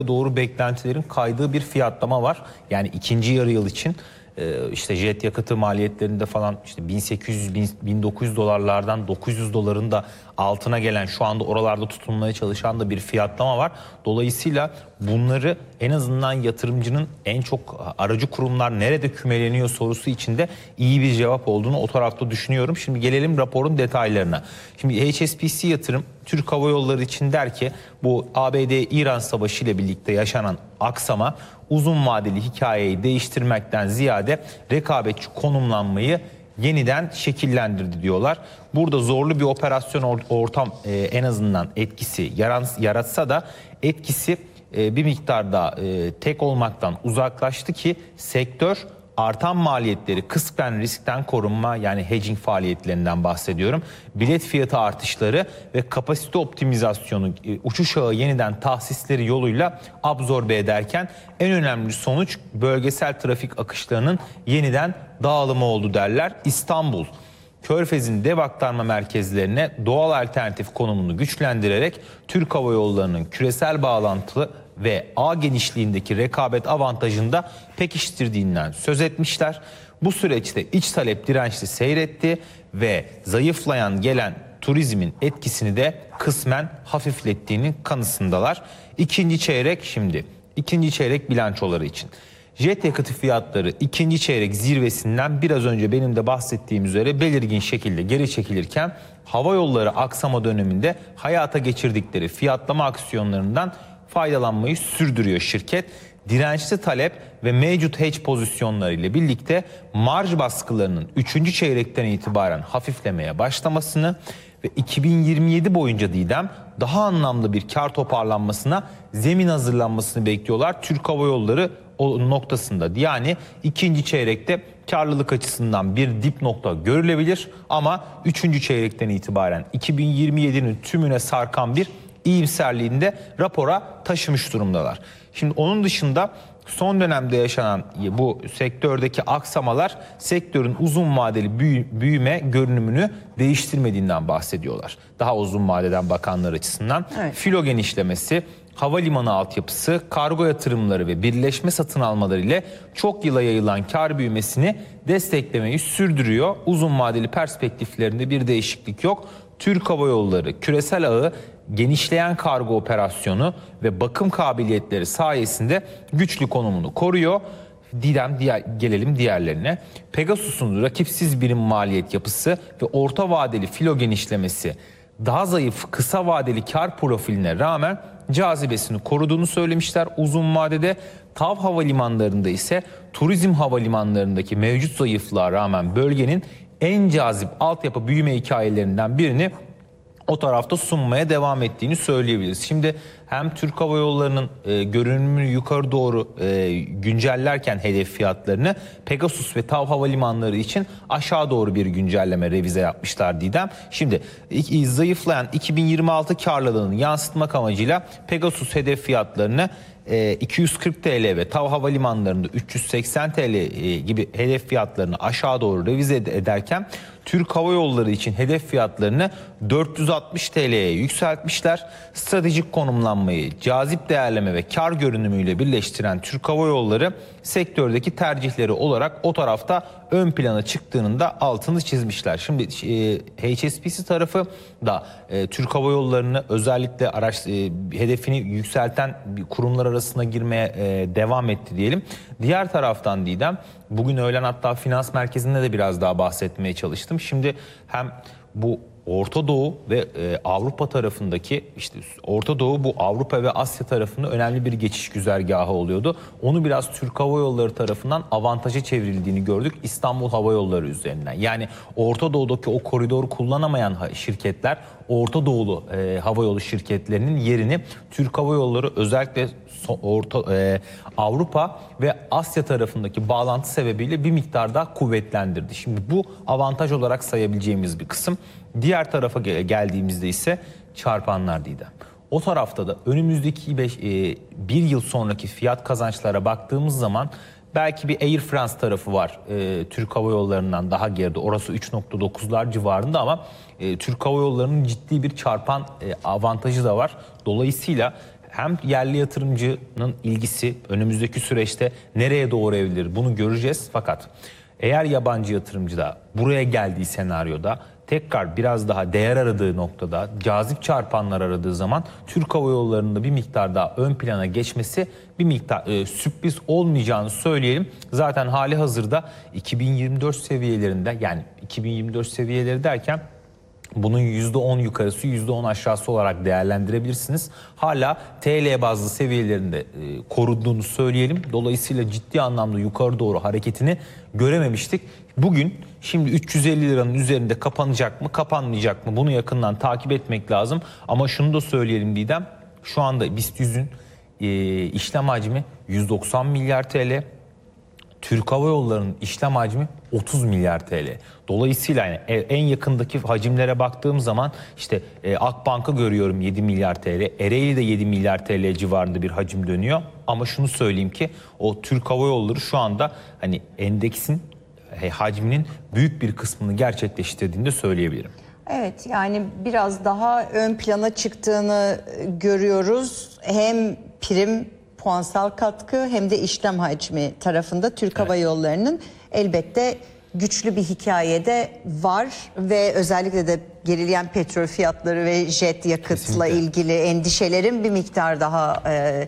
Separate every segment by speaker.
Speaker 1: doğru beklentilerin kaydığı bir fiyatlama var. Yani ikinci yarı yıl için işte jet yakıtı maliyetlerinde falan işte 1800-1900 dolarlardan 900 doların da altına gelen, şu anda oralarda tutunmaya çalışan da bir fiyatlama var. Dolayısıyla bunları en azından yatırımcının en çok aracı kurumlar nerede kümeleniyor sorusu içinde iyi bir cevap olduğunu o tarafta düşünüyorum. Şimdi gelelim raporun detaylarına. Şimdi HSBC Yatırım Türk Hava Yolları için der ki bu ABD-İran savaşı ile birlikte yaşanan aksama uzun vadeli hikayeyi değiştirmekten ziyade rekabetçi konumlanmayı yeniden şekillendirdi diyorlar. Burada zorlu bir operasyon ortam en azından etkisi yaratsa da etkisi bir miktar daha tek olmaktan uzaklaştı ki sektör artan maliyetleri, kısmen riskten korunma yani hedging faaliyetlerinden bahsediyorum, bilet fiyatı artışları ve kapasite optimizasyonu, uçuş ağı yeniden tahsisleri yoluyla absorbe ederken en önemli sonuç bölgesel trafik akışlarının yeniden dağılımı oldu derler. İstanbul Körfez'in dev aktarma merkezlerine doğal alternatif konumunu güçlendirerek Türk Hava Yolları'nın küresel bağlantılı ve ağ genişliğindeki rekabet avantajını da pekiştirdiğinden söz etmişler. Bu süreçte iç talep dirençli seyretti ve zayıflayan gelen turizmin etkisini de kısmen hafiflettiğinin kanısındalar. İkinci çeyrek bilançoları için. Jet yakıtı fiyatları ikinci çeyrek zirvesinden biraz önce benim de bahsettiğim üzere belirgin şekilde geri çekilirken hava yolları aksama döneminde hayata geçirdikleri fiyatlama aksiyonlarından faydalanmayı sürdürüyor şirket. Dirençli talep ve mevcut hedge pozisyonları ile birlikte marj baskılarının 3. çeyrekten itibaren hafiflemeye başlamasını ve 2027 boyunca Didem daha anlamlı bir kar toparlanmasına zemin hazırlanmasını bekliyorlar Türk Hava Yolları o noktasında. Yani ikinci çeyrekte karlılık açısından bir dip nokta görülebilir ama 3. çeyrekten itibaren 2027'nin tümüne sarkan bir iyimserliğinde rapora taşımış durumdalar. Şimdi onun dışında son dönemde yaşanan bu sektördeki aksamalar sektörün uzun vadeli büyüme görünümünü değiştirmediğinden bahsediyorlar. Daha uzun vadeden bakanlar açısından. Evet. Filo genişlemesi, havalimanı altyapısı, kargo yatırımları ve birleşme satın almaları ile çok yıla yayılan kar büyümesini desteklemeyi sürdürüyor. Uzun vadeli perspektiflerinde bir değişiklik yok. Türk Hava Yolları küresel ağı genişleyen kargo operasyonu ve bakım kabiliyetleri sayesinde güçlü konumunu koruyor. Gelelim diğerlerine. Pegasus'un rakipsiz birim maliyet yapısı ve orta vadeli filo genişlemesi daha zayıf kısa vadeli kar profiline rağmen cazibesini koruduğunu söylemişler. Uzun vadede TAV havalimanlarında ise turizm havalimanlarındaki mevcut zayıflığa rağmen bölgenin en cazip altyapı büyüme hikayelerinden birini o tarafta sunmaya devam ettiğini söyleyebiliriz. Şimdi hem Türk Hava Yolları'nın görünümünü yukarı doğru güncellerken hedef fiyatlarını Pegasus ve TAV havalimanları için aşağı doğru bir güncelleme revize yapmışlar Didem. Şimdi zayıflayan 2026 karlılığını yansıtmak amacıyla Pegasus hedef fiyatlarını 240 TL ve TAV havalimanlarında 380 TL gibi hedef fiyatlarını aşağı doğru revize ederken Türk Hava Yolları için hedef fiyatlarını 460 TL'ye yükseltmişler. Stratejik konumlanmayı cazip değerleme ve kar görünümüyle birleştiren Türk Hava Yolları sektördeki tercihleri olarak o tarafta ön plana çıktığının da altını çizmişler. Şimdi HSBC tarafı da Türk Hava Yolları'nı özellikle hedefini yükselten kurumlar arasına girmeye devam etti diyelim. Diğer taraftan Didem, bugün öğlen hatta finans merkezinde de biraz daha bahsetmeye çalıştım. Şimdi hem bu Orta Doğu ve Avrupa tarafındaki işte Orta Doğu bu Avrupa ve Asya tarafında önemli bir geçiş güzergahı oluyordu. Onu biraz Türk Hava Yolları tarafından avantaja çevrildiğini gördük İstanbul Hava Yolları üzerinden. Yani Orta Doğu'daki o koridoru kullanamayan şirketler Orta Doğulu hava yolu şirketlerinin yerini Türk Hava Yolları özellikle Avrupa ve Asya tarafındaki bağlantı sebebiyle bir miktar daha kuvvetlendirdi. Şimdi bu avantaj olarak sayabileceğimiz bir kısım. Diğer tarafa geldiğimizde ise çarpanlar Didem. O tarafta da önümüzdeki bir yıl sonraki fiyat kazançlara baktığımız zaman belki bir Air France tarafı var. Türk Hava Yolları'ndan daha geride. Orası 3.9'lar civarında ama Türk Hava Yolları'nın ciddi bir çarpan avantajı da var. Dolayısıyla hem yerli yatırımcının ilgisi önümüzdeki süreçte nereye doğru evrilir bunu göreceğiz. Fakat eğer yabancı yatırımcı da buraya geldiği senaryoda tekrar biraz daha değer aradığı noktada, cazip çarpanlar aradığı zaman Türk Hava Yolları'nda bir miktar daha ön plana geçmesi bir miktar sürpriz olmayacağını söyleyelim. Zaten hali hazırda 2024 seviyelerinde, yani 2024 seviyeleri derken bunun %10 yukarısı %10 aşağısı olarak değerlendirebilirsiniz. Hala TL bazlı seviyelerinde koruduğunu söyleyelim. Dolayısıyla ciddi anlamda yukarı doğru hareketini görememiştik. Bugün şimdi 350 liranın üzerinde kapanacak mı, kapanmayacak mı, bunu yakından takip etmek lazım. Ama şunu da söyleyelim Didem, şu anda BIST 100'ün işlem hacmi 190 milyar TL. Türk Hava Yolları'nın işlem hacmi 30 milyar TL. Dolayısıyla yani en yakındaki hacimlere baktığım zaman işte Akbank'ı görüyorum 7 milyar TL. Ereğli'de 7 milyar TL civarında bir hacim dönüyor. Ama şunu söyleyeyim ki o Türk Hava Yolları şu anda hani endeksin hacminin büyük bir kısmını gerçekleştirdiğini de söyleyebilirim.
Speaker 2: Evet, yani biraz daha ön plana çıktığını görüyoruz. Hem prim, puansal katkı hem de işlem hacmi tarafında Türk Hava Yolları'nın elbette güçlü bir hikayede var ve özellikle de gerileyen petrol fiyatları ve jet yakıtla ilgili endişelerin bir miktar daha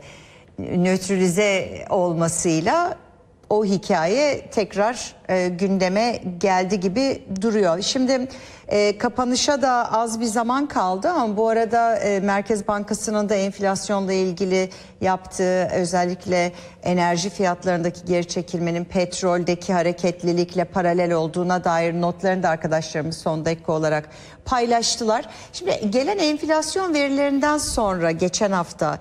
Speaker 2: nötralize olmasıyla o hikaye tekrar gündeme geldi gibi duruyor. Şimdi kapanışa da az bir zaman kaldı ama bu arada Merkez Bankası'nın da enflasyonla ilgili yaptığı, özellikle enerji fiyatlarındaki geri çekilmenin petroldeki hareketlilikle paralel olduğuna dair notlarını da arkadaşlarımız son dakika olarak paylaştılar. Şimdi gelen enflasyon verilerinden sonra geçen hafta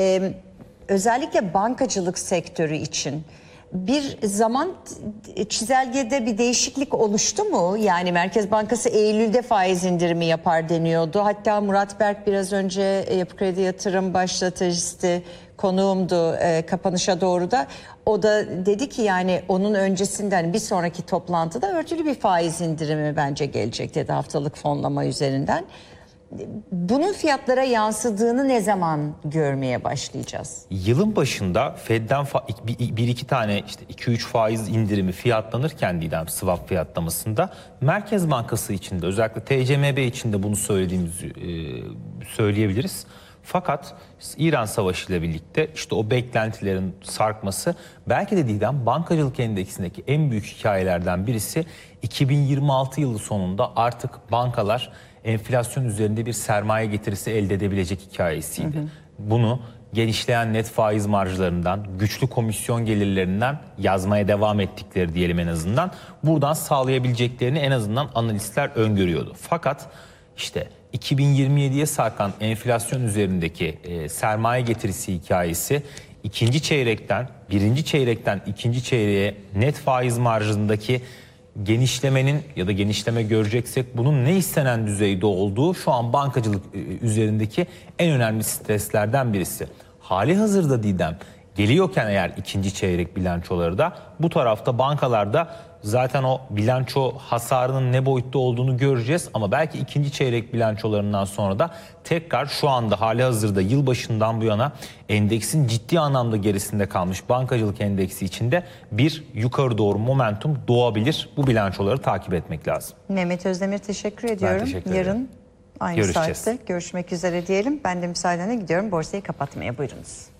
Speaker 2: özellikle bankacılık sektörü için bir zaman çizelgede bir değişiklik oluştu mu? Yani Merkez Bankası Eylül'de faiz indirimi yapar deniyordu. Hatta Murat Berk biraz önce Yapı Kredi Yatırım Başlatıcısı konuğumdu kapanışa doğru da. O da dedi ki yani onun öncesinden bir sonraki toplantıda örtülü bir faiz indirimi bence gelecek dedi, haftalık fonlama üzerinden. Bunun fiyatlara yansıdığını ne zaman görmeye başlayacağız?
Speaker 1: Yılın başında Fed'den bir iki tane işte 2-3 faiz indirimi fiyatlanırken Didem, swap fiyatlamasında Merkez Bankası için de özellikle TCMB için de bunu söylediğimizi söyleyebiliriz. Fakat İran Savaşı ile birlikte işte o beklentilerin sarkması belki de Didem bankacılık endeksindeki en büyük hikayelerden birisi. 2026 yılı sonunda artık bankalar enflasyon üzerinde bir sermaye getirisi elde edebilecek hikayesiydi. Bunu genişleyen net faiz marjlarından, güçlü komisyon gelirlerinden yazmaya devam ettikleri diyelim en azından. Buradan sağlayabileceklerini en azından analistler öngörüyordu. Fakat işte 2027'ye sarkan enflasyon üzerindeki sermaye getirisi hikayesi ikinci çeyrekten, birinci çeyrekten ikinci çeyreğe net faiz marjındaki genişlemenin ya da genişleme göreceksek bunun ne istenen düzeyde olduğu şu an bankacılık üzerindeki en önemli streslerden birisi. Hali hazırda Didem geliyorken eğer ikinci çeyrek bilançoları da bu tarafta bankalarda zaten o bilanço hasarının ne boyutta olduğunu göreceğiz. Ama belki ikinci çeyrek bilançolarından sonra da tekrar şu anda hali hazırda yılbaşından bu yana endeksin ciddi anlamda gerisinde kalmış bankacılık endeksi içinde bir yukarı doğru momentum doğabilir. Bu bilançoları takip etmek lazım.
Speaker 2: Mehmet Özdemir teşekkür ediyorum.
Speaker 1: Ben teşekkür ederim.
Speaker 2: Yarın aynı saatte görüşmek üzere diyelim. Ben de müsaadenle gidiyorum borsayı kapatmaya, buyurunuz.